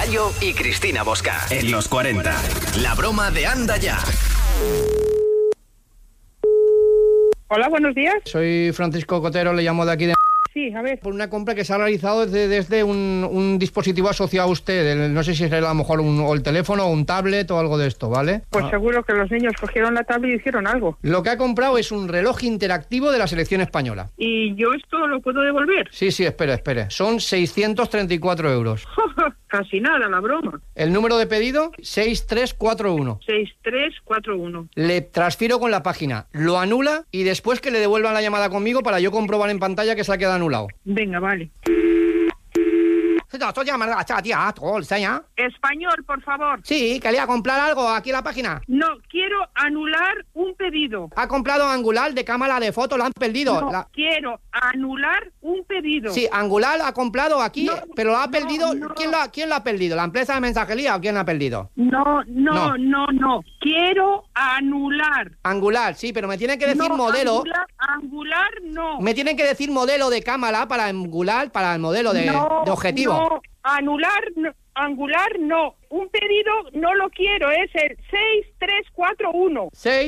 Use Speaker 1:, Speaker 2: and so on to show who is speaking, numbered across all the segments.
Speaker 1: Gallo y Cristina Bosca. En los 40. La broma de Anda Ya.
Speaker 2: Hola, buenos días.
Speaker 3: Soy Francisco Cotero, le llamo de aquí de...
Speaker 2: Sí, a ver.
Speaker 3: Por una compra que se ha realizado desde un dispositivo asociado a usted. No sé si es a lo mejor o el teléfono o un tablet o algo de esto, ¿vale?
Speaker 2: Pues seguro que los niños cogieron la tablet y hicieron algo.
Speaker 3: Lo que ha comprado es un reloj interactivo de la selección española.
Speaker 2: ¿Y yo esto lo puedo devolver?
Speaker 3: Sí, espere. Son 634 euros.
Speaker 2: Casi nada, la broma.
Speaker 3: El número de pedido, 6341.
Speaker 2: 6341.
Speaker 3: Le transfiero con la página, lo anula y después que le devuelvan la llamada conmigo para yo comprobar en pantalla que se ha quedado anulado.
Speaker 2: Venga, vale. Español, por favor.
Speaker 3: Sí, quería comprar algo aquí en la página.
Speaker 2: No, quiero anular un pedido.
Speaker 3: Ha comprado Angular de cámara de foto, lo han perdido.
Speaker 2: No, quiero anular un pedido.
Speaker 3: Sí, Angular ha comprado aquí, pero lo ha perdido.
Speaker 2: No.
Speaker 3: ¿Quién lo ha perdido? ¿La empresa de mensajería o quién lo ha perdido?
Speaker 2: No. Quiero anular.
Speaker 3: Angular, sí, pero me tienen que decir modelo.
Speaker 2: Angular no.
Speaker 3: Me tienen que decir modelo de cámara para Angular, para el modelo de objetivo.
Speaker 2: No, Angular no. Un pedido no lo quiero, es el 6341.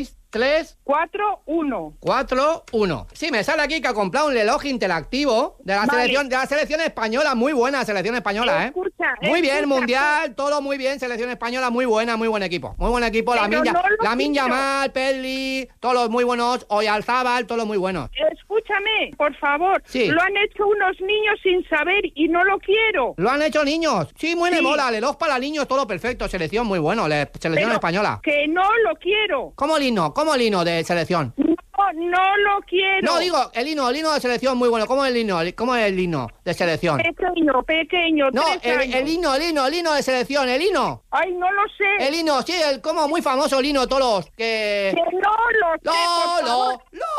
Speaker 3: 6341. Sí, me sale aquí que ha comprado un reloj interactivo de la selección española, muy buena selección española, muy bien, mundial, todo muy bien, selección española, muy buen equipo. Lamine Yamal, Pedri, todos muy buenos, Oyarzabal, todos muy buenos.
Speaker 2: Escúchame, por favor.
Speaker 3: Sí.
Speaker 2: Lo han hecho unos niños sin saber y no lo quiero.
Speaker 3: ¿Lo han hecho niños? Sí, muy de moda, reloj para niños, todo perfecto, selección muy bueno, selección española.
Speaker 2: Que no lo quiero.
Speaker 3: ¿Cómo el hino de selección?
Speaker 2: No lo quiero.
Speaker 3: No, digo, el hino de selección muy bueno. ¿Cómo es el hino de selección?
Speaker 2: Pequeño.
Speaker 3: No, el hino de selección, el hino.
Speaker 2: Ay, no lo sé.
Speaker 3: El hino, sí, como muy famoso el hino, todos los que...
Speaker 2: Que no lo sé, por favor.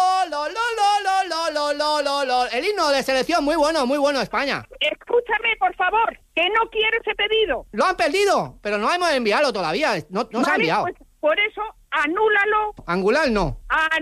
Speaker 3: El himno de selección, muy bueno, España.
Speaker 2: Escúchame, por favor, que no quiero ese pedido.
Speaker 3: Lo han perdido, pero no hemos enviado todavía, no se ha enviado.
Speaker 2: Pues por eso, anúlalo.
Speaker 3: Angular no.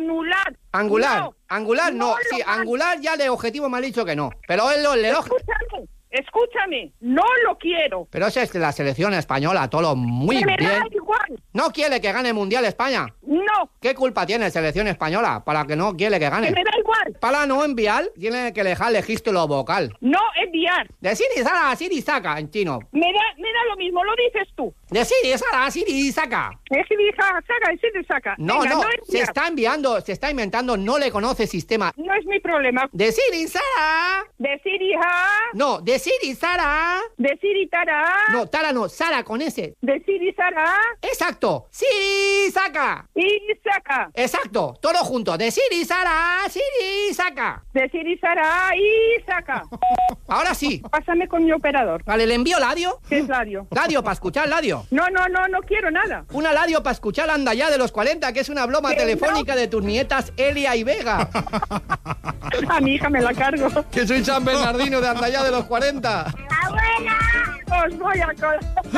Speaker 3: Angular no. Sí, Angular ya de objetivo me ha dicho que no. Pero el reloj...
Speaker 2: Escúchame, no lo quiero.
Speaker 3: Pero esa es la selección española, todo muy bien.
Speaker 2: Me da igual.
Speaker 3: ¿No quiere que gane el Mundial España?
Speaker 2: No.
Speaker 3: ¿Qué culpa tiene selección española para que no quiere que gane?
Speaker 2: Que me da igual.
Speaker 3: Para no enviar, tiene que dejar el registro vocal.
Speaker 2: No enviar.
Speaker 3: De Siri-Sara a Siri-Saka en chino.
Speaker 2: Me da lo mismo, lo dices tú.
Speaker 3: De Siri-Sara a Siri-Saka.
Speaker 2: Siri-Saka.
Speaker 3: No, se está enviando, se está inventando, no le conoce sistema.
Speaker 2: No es mi problema.
Speaker 3: De Siri-Sara.
Speaker 2: De Siri-Ha.
Speaker 3: No, de Siri-Sara.
Speaker 2: De Siri-Tara.
Speaker 3: No, Tara no, Sara con S.
Speaker 2: De Siri-Sara.
Speaker 3: Exacto. Siri-Saka.
Speaker 2: Saka.
Speaker 3: Exacto, todo junto. De Siri-Sara, Siri-Saka.
Speaker 2: De Siri-Sara y Saka.
Speaker 3: Ahora sí.
Speaker 2: Pásame con mi operador.
Speaker 3: Vale, ¿le envío Ladio?
Speaker 2: ¿Qué es Ladio?
Speaker 3: Ladio, para escuchar Ladio.
Speaker 2: No quiero nada.
Speaker 3: Una Ladio para escuchar Anda Ya de los 40, que es una broma telefónica de tus nietas Elia y Vega.
Speaker 2: A mi hija me la cargo.
Speaker 3: Que soy San Bernardino de Anda Ya de los 40.
Speaker 2: ¡Abuela! Os voy a colgar.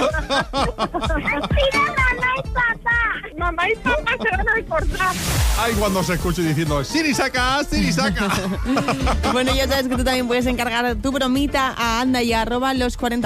Speaker 2: Mamá y papá se van a recordar.
Speaker 4: Ay, cuando se escuche diciendo Siri-Saka.
Speaker 5: Bueno, ya sabes que tú también puedes encargar tu bromita a anda y @los40.